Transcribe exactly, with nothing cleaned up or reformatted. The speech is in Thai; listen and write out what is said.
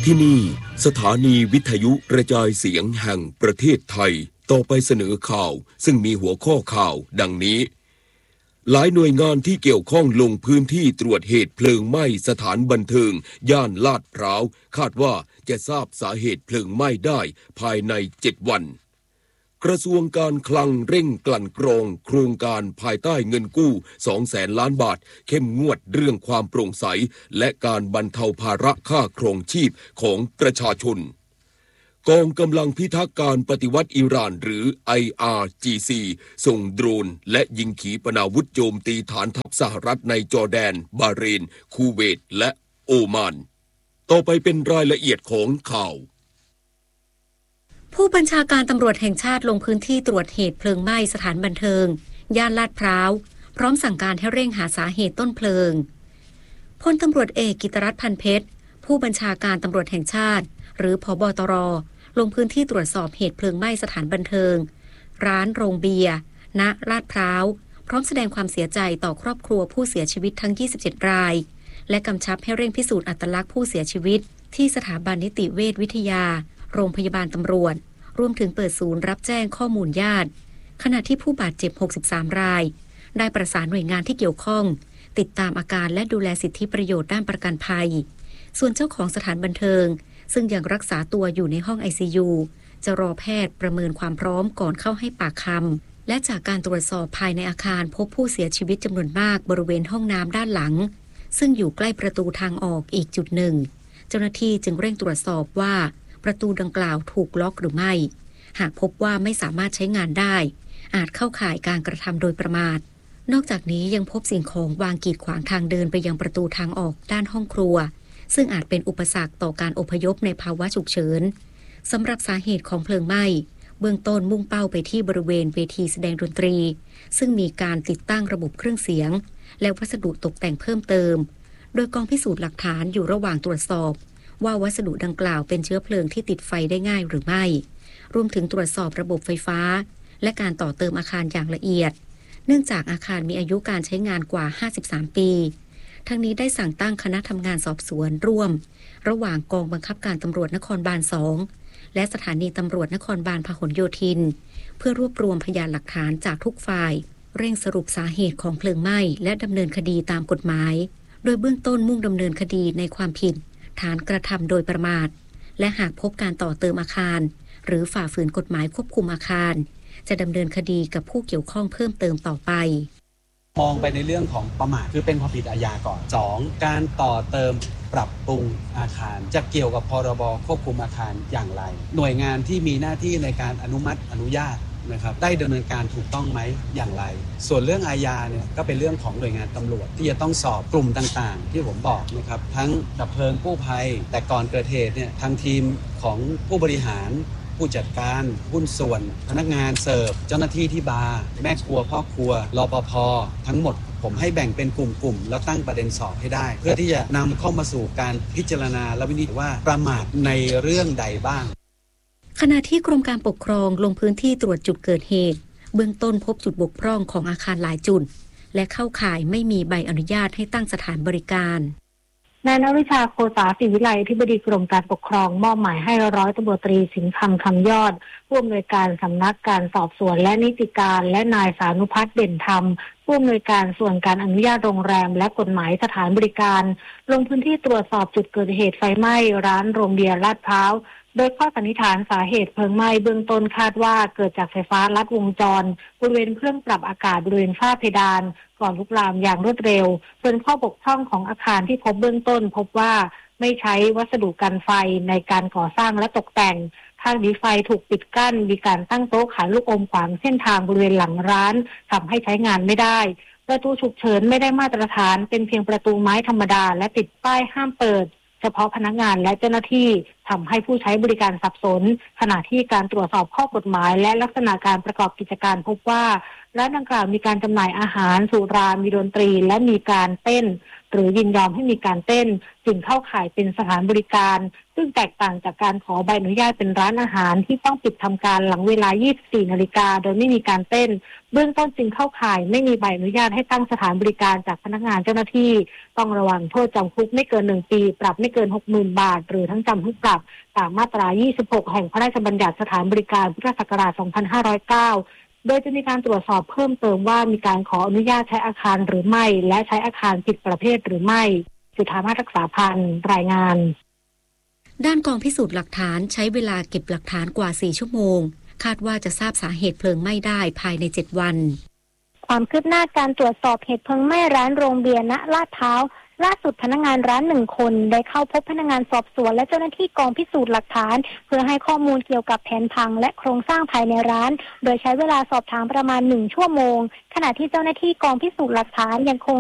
ที่นี่สถานีวิทยุกระจายเสียงแห่งประเทศไทยต่อไปเสนอข่าวซึ่งมีหัวข้อข่าวดังนี้หลายหน่วยงานที่เกี่ยวข้องลงพื้นที่ตรวจเหตุเพลิงไหม้สถานบันเทิงย่านลาดพร้าวคาดว่าจะทราบสาเหตุเพลิงไหม้ได้ภายในเจ็ดวันกระทรวงการคลังเร่งกลั่นกรองโครงการภายใต้เงินกู้ สองแสน ล้านบาทเข้มงวดเรื่องความโปร่งใสและการบรรเทาภาระค่าครองชีพของประชาชนกองกำลังพิทักษ์การปฏิวัติอิหร่านหรือ ไอ อาร์ จี ซี ส่งโดรนและยิงขีปนาวุธโจมตีฐานทัพสหรัฐในจอร์แดนบาห์เรนคูเวตและโอมานต่อไปเป็นรายละเอียดของข่าวผู้บัญชาการตำรวจแห่งชาติลงพื้นที่ตรวจเหตุเพลิงไหม้สถานบันเทิงย่านลาดพร้าวพร้อมสั่งการให้เร่งหาสาเหตุต้นเพลิงพลตำรวจเอกกิตติรัตน์ พันเพชรผู้บัญชาการตำรวจแห่งชาติหรือผบ.ตร.ลงพื้นที่ตรวจสอบเหตุเพลิงไหม้สถานบันเทิงร้านโรงเบียร์ณลาดพร้าวพร้อมแสดงความเสียใจต่อครอบครัวผู้เสียชีวิตทั้งยี่สิบเจ็ดรายและกำชับให้เร่งพิสูจน์อัตลักษณ์ผู้เสียชีวิตที่สถาบันนิติเวชวิทยาโรงพยาบาลตำรวจรวมถึงเปิดศูนย์รับแจ้งข้อมูลญาติขณะที่ผู้บาดเจ็บหกสิบสามรายได้ประสานหน่วยงานที่เกี่ยวข้องติดตามอาการและดูแลสิทธิประโยชน์ด้านประกันภัยส่วนเจ้าของสถานบันเทิงซึ่งยังรักษาตัวอยู่ในห้อง ไอ ซี ยู จะรอแพทย์ประเมินความพร้อมก่อนเข้าให้ปากคำและจากการตรวจสอบภายในอาคารพบผู้เสียชีวิตจำนวนมากบริเวณห้องน้ำด้านหลังซึ่งอยู่ใกล้ประตูทางออกอีกจุดหนึ่งเจ้าหน้าที่จึงเร่งตรวจสอบว่าประตูดังกล่าวถูกล็อกหรือไม่หากพบว่าไม่สามารถใช้งานได้อาจเข้าข่ายการกระทำโดยประมาทนอกจากนี้ยังพบสิ่งของวางกีดขวางทางเดินไปยังประตูทางออกด้านห้องครัวซึ่งอาจเป็นอุปสรรคต่อการอพยพในภาวะฉุกเฉินสำหรับสาเหตุของเพลิงไหม้เบื้องต้นมุ่งเป้าไปที่บริเวณเวทีแสดงดนตรีซึ่งมีการติดตั้งระบบเครื่องเสียงและวัสดุตกแต่งเพิ่มเติมโดยกองพิสูจน์หลักฐานอยู่ระหว่างตรวจสอบว่าวัสดุดังกล่าวเป็นเชื้อเพลิงที่ติดไฟได้ง่ายหรือไม่รวมถึงตรวจสอบระบบไฟฟ้าและการต่อเติมอาคารอย่างละเอียดเนื่องจากอาคารมีอายุการใช้งานกว่าห้าสิบสามปีทั้งนี้ได้สั่งตั้งคณะทำงานสอบสวนร่วมระหว่างกองบังคับการตำรวจนครบาลสองและสถานีตำรวจนครบาลพหลโยธินเพื่อรวบรวมพยานหลักฐานจากทุกฝ่ายเร่งสรุปสาเหตุของเพลิงไหม้และดำเนินคดีตามกฎหมายโดยเบื้องต้นมุ่งดำเนินคดีในความผิดฐานกระทำโดยประมาทและหากพบการต่อเติมอาคารหรือฝ่าฝืนกฎหมายควบคุมอาคารจะดำเนินคดีกับผู้เกี่ยวข้องเพิ่มเติมต่อไปมองไปในเรื่องของประมาทคือเป็นความผิดอาญาก่อนสองการต่อเติมปรับปรุงอาคารจะเกี่ยวกับพรบควบคุมอาคารอย่างไรหน่วยงานที่มีหน้าที่ในการอนุมัติอนุญาตนะครับได้ดำเนินการถูกต้องไหมอย่างไรส่วนเรื่องอาญาเนี่ยก็เป็นเรื่องของหน่วยงานตำรวจที่จะต้องสอบกลุ่มต่างๆที่ผมบอกนะครับทั้งดับเพลิงกู้ภัยแต่ก่อนเกิดเหตุเนี่ยทางทีมของผู้บริหารผู้จัดการหุ้นส่วนพนักงานเสิร์ฟเจ้าหน้าที่ที่บาร์แม่ครัวพ่อครัวรปภ.ทั้งหมดผมให้แบ่งเป็นกลุ่มๆแล้วตั้งประเด็นสอบให้ได้เพื่อที่จะนำเข้ามาสู่การพิจารณาและวินิจฉัยว่าประมาทในเรื่องใดบ้างขณะที่กรมการปกครองลงพื้นที่ตรวจจุดเกิดเหตุเบื้องต้นพบจุดบกพร่องของอาคารหลายจุดและเข้าข่ายไม่มีใบอนุญาตให้ตั้งสถานบริการนายณวิชาโคสาศิวิไลอธิบดีกรมการปกครองมอบหมายให้ร้อยตำรวจตรีสิงห์คำคำยอดผู้อำนวยการสำนักการสอบสวนและนิติการและนายสานุพัฒน์เด่นธรรมผู้อำนวยการส่วนการอนุญาตโรงแรมและกฎหมายสถานบริการลงพื้นที่ตรวจสอบจุดเกิดเหตุไฟไหม้ร้านโรงเบียร์ลาดพร้าวโดยข้อสันนิษฐานสาเหตุเพลิงไหม้เบื้องต้นคาดว่าเกิดจากไฟฟ้าลัดวงจรบริเวณเครื่องปรับอากาศบริเวณฝ้าเพดานก่อนลุกลามอย่างรวดเร็วส่วนข้อบกพร่องของอาคารที่พบเบื้องต้นพบว่าไม่ใช้วัสดุกันไฟในการก่อสร้างและตกแต่งทางหนีไฟถูกปิดกั้นมีการตั้งโต๊ะขายลูกอมขวางเส้นทางบริเวณหลังร้านทำให้ใช้งานไม่ได้ประตูฉุกเฉินไม่ได้มาตรฐานเป็นเพียงประตูไม้ธรรมดาและติดป้ายห้ามเปิดเฉพาะพนักงานและเจ้าหน้าที่ทำให้ผู้ใช้บริการสับสนขณะที่การตรวจสอบข้อกฎหมายและลักษณะการประกอบกิจการพบว่าร้านดังกล่าวมีการจำหน่ายอาหารสุรามีดนตรีและมีการเต้นหรือยินยอมให้มีการเต้นจึงเข้าข่ายเป็นสถานบริการซึ่งแตกต่างจากการขอใบอนุญาตเป็นร้านอาหารที่ต้องปิดทำการหลังเวลา ยี่สิบสี่ นาฬิกาโดยไม่มีการเต้นเบื้องต้นจึงเข้าข่ายไม่มีใบอนุญาตให้ตั้งสถานบริการจากพนักงานเจ้าหน้าที่ต้องระวังโทษจำคุกไม่เกินหนึ่งปีปรับไม่เกิน หกหมื่น บาทหรือทั้งจำทั้งปรับตามมาตรา ยี่สิบหก แห่งพระราชบัญญัติสถานบริการพุทธศักราช สองพันห้าร้อยเก้าโดยจะมีการตรวจสอบเพิ่มเติมว่ามีการขออนุญาตใช้อาคารหรือไม่และใช้อาคารผิดประเภทหรือไม่จุฑามาศรักษาพันธ์รายงานด้านกองพิสูจน์หลักฐานใช้เวลาเก็บหลักฐานกว่าสี่ชั่วโมงคาดว่าจะทราบสาเหตุเพลิงไหม้ได้ภายในเจ็ดวันความคืบหน้าการตรวจสอบเหตุเพลิงไหม้ร้านโรงเบียร์ณลาดพร้าวล่าสุดพนักงานร้านหนึ่งคนได้เข้าพบพนักงานสอบสวนและเจ้าหน้าที่กองพิสูจน์หลักฐานเพื่อให้ข้อมูลเกี่ยวกับแผนพังและโครงสร้างภายในร้านโดยใช้เวลาสอบถามประมาณหนึ่งชั่วโมงขณะที่เจ้าหน้าที่กองพิสูจน์หลักฐานยังคง